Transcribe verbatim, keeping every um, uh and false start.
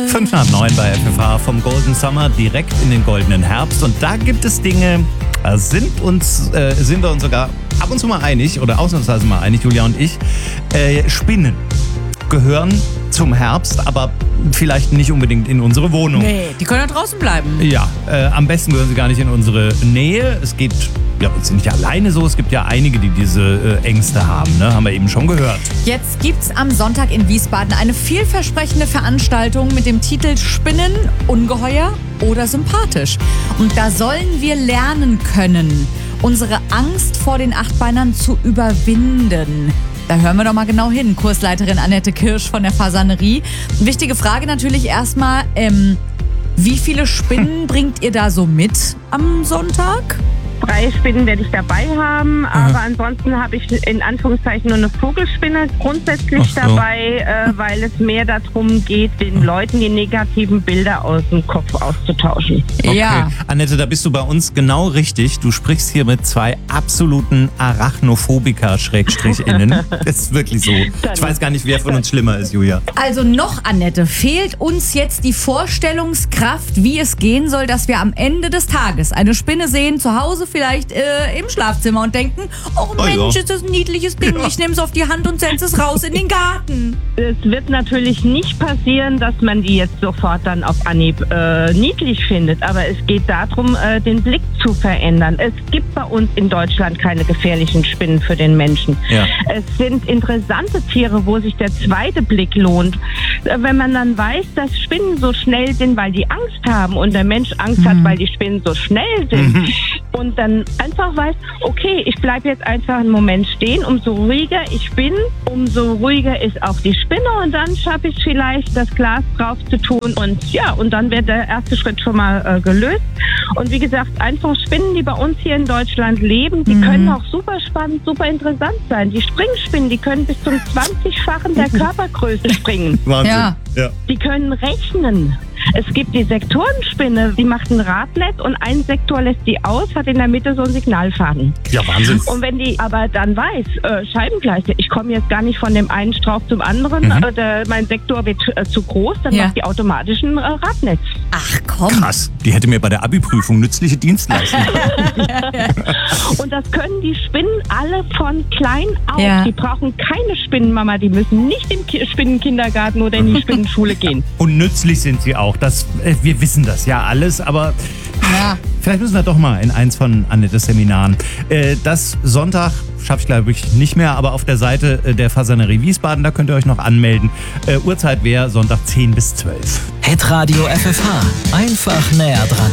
fünf nach neun bei F F H, vom Golden Summer direkt in den goldenen Herbst. Und da gibt es Dinge, da sind, uns, äh, sind wir uns sogar ab und zu mal einig, oder ausnahmsweise mal einig, Julia und ich. Äh, Spinnen gehören zum Herbst, aber vielleicht nicht unbedingt in unsere Wohnung. Nee, die können ja draußen bleiben. Ja, äh, am besten gehören sie gar nicht in unsere Nähe. Es gibt, ja, wir sind nicht alleine so, es gibt ja einige, die diese äh, Ängste haben, ne? Haben wir eben schon gehört. Jetzt gibt's am Sonntag in Wiesbaden eine vielversprechende Veranstaltung mit dem Titel Spinnen, Ungeheuer oder sympathisch. Und da sollen wir lernen können, unsere Angst vor den Achtbeinern zu überwinden. Da hören wir doch mal genau hin. Kursleiterin Annette Kirsch von der Fasanerie. Wichtige Frage natürlich erstmal, ähm, wie viele Spinnen bringt ihr da so mit am Sonntag? Drei Spinnen werde ich dabei haben, aber ansonsten habe ich in Anführungszeichen nur eine Vogelspinne grundsätzlich Ach so. dabei, äh, weil es mehr darum geht, den Leuten die negativen Bilder aus dem Kopf auszutauschen. Okay. Ja. Annette, da bist du bei uns genau richtig. Du sprichst hier mit zwei absoluten Arachnophobiker-Innen. Das ist wirklich so. Ich weiß gar nicht, wer von uns schlimmer ist, Julia. Also noch, Annette, fehlt uns jetzt die Vorstellungskraft, wie es gehen soll, dass wir am Ende des Tages eine Spinne sehen, zu Hause vielleicht äh, im Schlafzimmer und denken, oh Oh ja. Mensch, ist das ein niedliches Ding, Ja. ich nehme es auf die Hand und sende es raus in den Garten. Es wird natürlich nicht passieren, dass man die jetzt sofort dann auf Anhieb äh, niedlich findet, aber es geht darum, äh, den Blick zu verändern. Es gibt bei uns in Deutschland keine gefährlichen Spinnen für den Menschen. Ja. Es sind interessante Tiere, wo sich der zweite Blick lohnt. Äh, Wenn man dann weiß, dass Spinnen so schnell sind, weil die Angst haben und der Mensch Angst hat, weil die Spinnen so schnell sind und dann einfach weiß, okay, ich bleibe jetzt einfach einen Moment stehen, umso ruhiger ich bin, umso ruhiger ist auch die Spinne und dann schaffe ich vielleicht, das Glas drauf zu tun und ja, und dann wird der erste Schritt schon mal äh, gelöst. Und wie gesagt, einfach Spinnen, die bei uns hier in Deutschland leben, die können auch super spannend, super interessant sein. Die Springspinnen, die können bis zum zwanzigfachen der Körpergröße springen. Wahnsinn. Ja. Ja. Die können rechnen. Es gibt die Sektorenspinne, die macht ein Radnetz und ein Sektor lässt die aus, hat in der Mitte so einen Signalfaden. Ja, Wahnsinn. Und wenn die aber dann weiß, äh, Scheibengleiche, ich komme jetzt gar nicht von dem einen Strauch zum anderen, Mhm. äh, der, mein Sektor wird äh, zu groß, dann Ja. macht die automatisch ein äh, Radnetz. Ach komm. Krass. Die hätte mir bei der Abi-Prüfung nützliche Dienst leisten können. Und das können die Spinnen alle von klein auf. Ja. Die brauchen keine Spinnenmama, die müssen nicht im Ki- Spinnenkindergarten oder in die Spinnenschule gehen. Und nützlich sind sie auch. Das, äh, wir wissen das ja alles, aber Ja. vielleicht müssen wir doch mal in eins von Annettes Seminaren. Äh, das Sonntag schaffe ich glaube ich nicht mehr, aber auf der Seite äh, der Fasanerie Wiesbaden, da könnt ihr euch noch anmelden. Äh, Uhrzeit wäre Sonntag zehn bis zwölf. Hitradio F F H. Einfach näher dran.